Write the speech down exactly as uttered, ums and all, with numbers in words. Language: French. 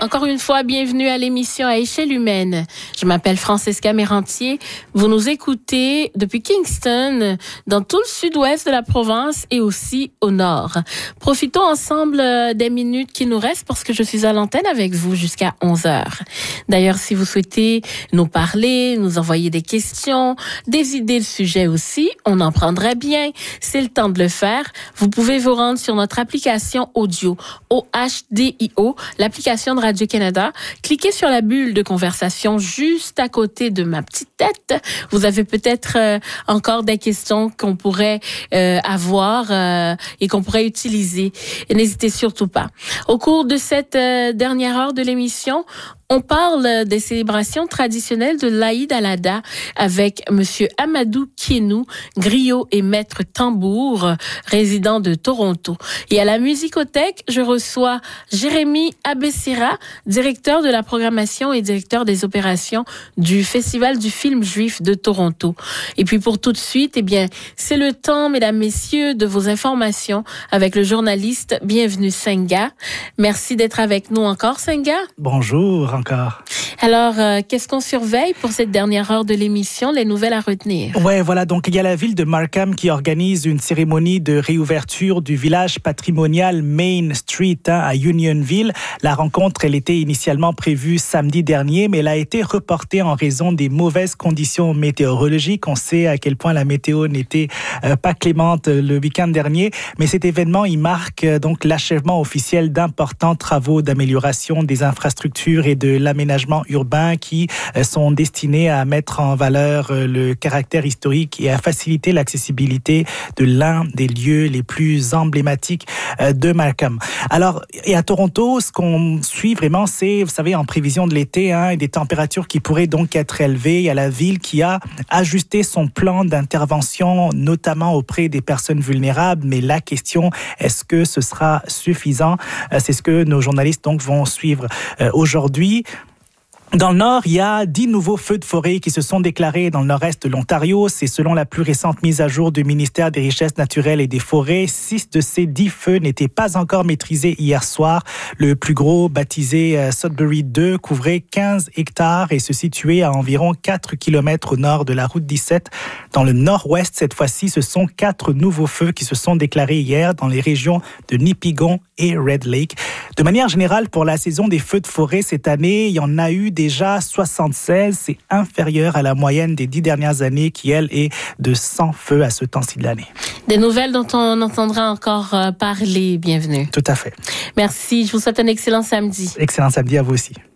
Encore une fois, bienvenue à l'émission à échelle humaine. Je m'appelle Francesca Mérantier. Vous nous écoutez depuis Kingston, dans tout le sud-ouest de la province et aussi au nord. Profitons ensemble des minutes qui nous restent parce que je suis à l'antenne avec vous jusqu'à onze heures. D'ailleurs, si vous souhaitez nous parler, nous envoyer des questions, des idées de sujets aussi, on en prendrait bien. C'est le temps de le faire. Vous pouvez vous rendre sur notre application audio, O H D I O, l'application de Radio-Canada. Cliquez sur la bulle de conversation juste à côté de ma petite tête. Vous avez peut-être euh, encore des questions qu'on pourrait euh, avoir euh, et qu'on pourrait utiliser. Et n'hésitez surtout pas. Au cours de cette euh, dernière heure de l'émission, on parle des célébrations traditionnelles de l'Aïd al-Adha avec Monsieur Amadou Kienou, griot et maître tambour, résident de Toronto. Et à la musicothèque, je reçois Jérémy Abessira, directeur de la programmation et directeur des opérations du Festival du film juif de Toronto. Et puis pour tout de suite, eh bien, c'est le temps, mesdames, messieurs, de vos informations avec le journaliste Bienvenue Senga. Merci d'être avec nous encore, Senga. Bonjour. Encore. Alors, euh, qu'est-ce qu'on surveille pour cette dernière heure de l'émission, les nouvelles à retenir? Ouais, voilà, donc il y a la ville de Markham qui organise une cérémonie de réouverture du village patrimonial Main Street hein, à Unionville. La rencontre, elle était initialement prévue samedi dernier, mais elle a été reportée en raison des mauvaises conditions météorologiques. On sait à quel point la météo n'était euh, pas clémente le week-end dernier, mais cet événement, il marque euh, donc l'achèvement officiel d'importants travaux d'amélioration des infrastructures et de l'aménagement urbain qui sont destinés à mettre en valeur le caractère historique et à faciliter l'accessibilité de l'un des lieux les plus emblématiques de Markham. Alors, et à Toronto, ce qu'on suit vraiment, c'est, vous savez, en prévision de l'été, hein, et des températures qui pourraient donc être élevées. Il y a la ville qui a ajusté son plan d'intervention, notamment auprès des personnes vulnérables. Mais la question, est-ce que ce sera suffisant? C'est ce que nos journalistes donc vont suivre aujourd'hui. Dans le nord, il y a dix nouveaux feux de forêt qui se sont déclarés dans le nord-est de l'Ontario. C'est selon la plus récente mise à jour du ministère des Richesses naturelles et des Forêts. Six de ces dix feux n'étaient pas encore maîtrisés hier soir. Le plus gros, baptisé Sudbury deux, couvrait quinze hectares et se situait à environ quatre kilomètres au nord de la route dix-sept. Dans le nord-ouest, cette fois-ci, ce sont quatre nouveaux feux qui se sont déclarés hier dans les régions de Nipigon et Red Lake. De manière générale, pour la saison des feux de forêt cette année, il y en a eu déjà soixante-seize. C'est inférieur à la moyenne des dix dernières années qui, elle, est de cent feux à ce temps-ci de l'année. Des nouvelles dont on entendra encore parler. Bienvenue. Tout à fait. Merci. Je vous souhaite un excellent samedi. Excellent samedi à vous aussi.